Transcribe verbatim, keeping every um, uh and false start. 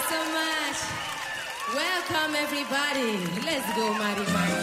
so much. Welcome, everybody. Let's go, Mari Mari.